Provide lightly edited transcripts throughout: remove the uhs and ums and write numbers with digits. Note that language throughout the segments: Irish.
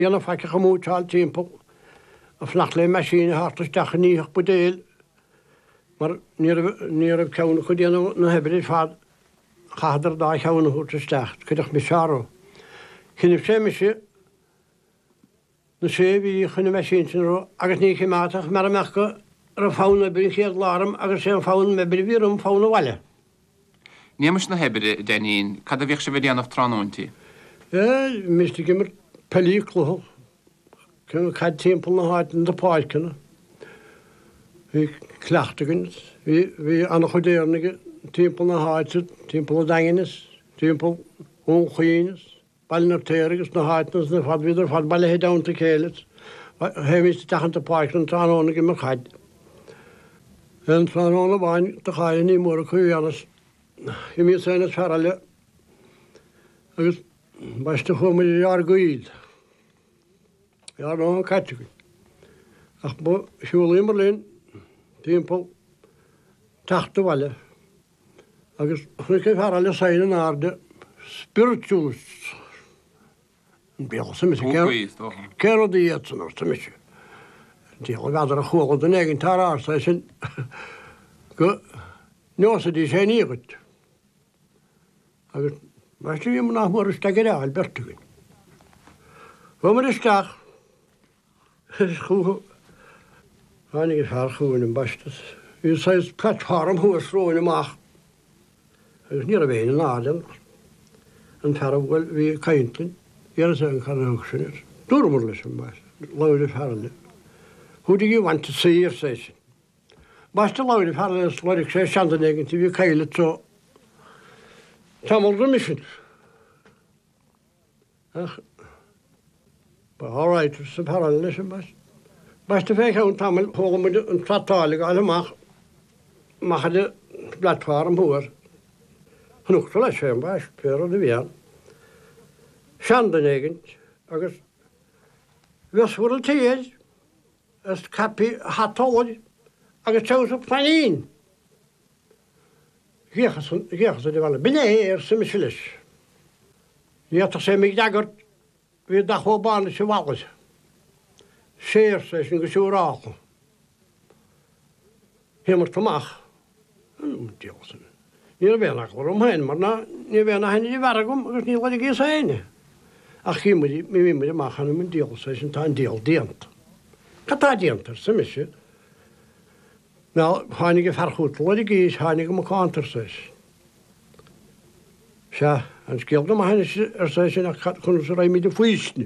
Yana faice chamúteáil timppel a fnach le meisiine hartas decha níach budéil mar ní a ceanna chu déanana na hebrid fad chadar dá cheanna hútastecht chuideach mi searó. Chinnih sé me se na sé bhí chuna meisiintinró agus ní chimáach mar meach go ar a fána brin chéad lám agus sé an fáin me bri bhím fána bhaile. Nímas na hebrid déanaín, cad a bhíh se bh déanamh tránúintí? Miste gimmer pelíclach cyn caid timppel na háit yn dy páilcina. Fi cleachtagan, fi anna chudéirnig timppel na háit, timppel na danginis, timppel onchuínis, balnar téirigus na háitnas na fad vidar fad baile he daunta céilit. Hefis dachant a páilcina tránóna gimmer caid. En tránóna bhain da chaid ní mór a chuianas. I mi sénas ferraile agus baiste chumir ar gúil. Ar an caitegaí. Ach bu siúla Merlin, timppel tachta bhaile. Agus chruice ferraile sain an arde spirituals. Yn bel sy'n mysig. Cer o diet sy'n o'r mysig. Diolch gadar a chwolod yn egin tar arsa sy'n nos ydi sy'n igwyd. Agus baiste fi mwna mor ystag ar ail bertugyn. Fo myr ystag. Hann i far chwyn yn bastas. Fi saes platform hwys rwy'n ymach. Agus nir a fein yn adel. Yn ferrawel fi caintlyn. I'r sy'n cael yn hwysyn. Dwrmwrlys yn bas. Lawr i ferrawel. Who do you want to see your session? Basta lawr i ferrawel slwyrig se siandan egin ti fi cael y tro. Tamol remission. Ach. But all right, sy'n ferrawel yn bas. Basta fe cael tamol hwgwm yn tratalig al ymach. Mach ydy platform hwyr. Hwnnwch tol eisiau yn bas. Pero dy fian. Siandan egin. Agus. Fys fwr y teid. Ys capi hatolod. Agus tews o planin. Giechas ydy fel. Bine sy'n mysylys. Ni atach sy'n mig dagor. Fi dachwo ban sy'n walus. Seir sy'n gysŵr achol. Hymwr tymach. Diolch sy'n. Ni'n fe'n acol o'n hyn. Ni'n fe'n hyn i faragwm. Agus ni'n wedi gys hyn. Ach mi mynd yma chan yn diolch sy'n ta'n diolch diant. Cata diant sy'n mysio. Wel, hanig y farchwtl wedi gys, hanig yma cantar sy'n. Sia, yn sgilg yma hyn sy'n ac chwn sy'n rhaid mi dy ffwysni.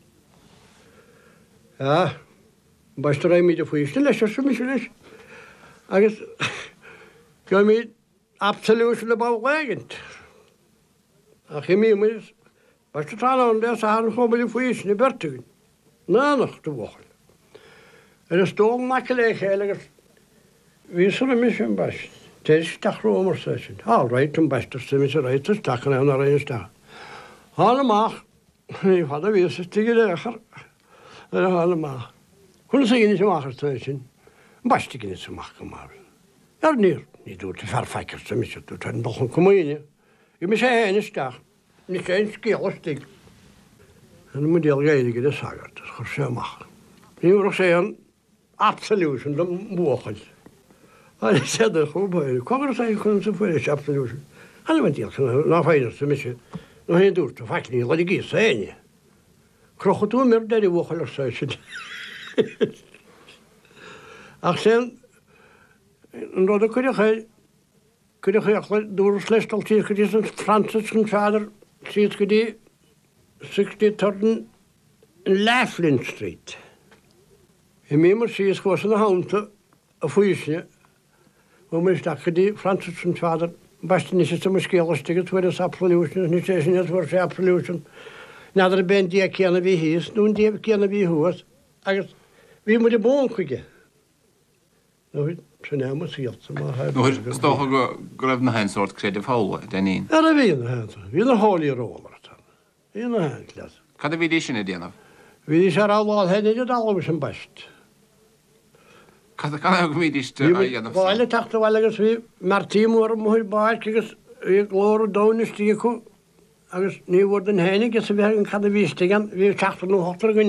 Ja, baist rhaid mi dy ffwysni, les sy'n mysio les. Agus, gael mi absolution about wagant. Ach mi mynd, baist y tran o'n des a han chwn mi dy ffwysni bertugyn. Na, nach, dy wochel. Yr ystol macel eich agus. Fi sy'n ymwysyn bast. Teis dach rôm o'r session. All right, yn bast o'r sy'n mysyn rhaid ys dach yn ewn ar ein ystach. Hal ymach. Ni fada fi ys ystig i'r echar. Hal ymach. Hwnnw sy'n gynnu sy'n mach o'r session. Yn bast i gynnu sy'n mach gymar. Ar nir. Ni dŵr ti farffaig o'r sy'n mysyn. Dŵr ta'n dolch yn cymwyni. I mi se hen ystach. Ni se ein sgil ystig. Yn ymwyd i'r gael i gyda sagart. Chwrs sy'n mach. Ni wrach se yn absolution dym mwchel. Hann said the whole boy. Cover say couldn't support a absolution. Hann went deal na fáidir sa mise. No hen dúrt fakni ladi gi séni. Crochtu mer dari wochal session. Ach sen roda kurig dúr slestal tí kudis Franciscan father sít kudi 63rd in Laughlin Street. I mimmer sí skos na hánta a fuisne. Wel, mae'n stach ydi, Francis yn father, basti nes ys ym ysgelastig, ys wedi absolution, nes ys ys wedi absolution. Nadr y ben di ac iana fi hys, nhw'n di ac iana fi hwys, agos fi mwyd y bon chwige. Nw, sy'n am o silt. Nw, stoch o gref na hen sort credif hawl, den un? Ar y fi yn hen, fi yn holi rôl ar tan. Fi yn hen, glas. Cad y fi di sy'n ydi anaf? Fi di sy'n awlad hen, ydi dalwys yn bast. Cad y gymryd a anaf? Wel, y tachta wel agos fi, mae'r tîm o'r mwy baich, agos fi glor o dawn ystig acw, agus ní bhór den hénig is a bheit an cad a bhíiste gan bhí teachtar nó hotar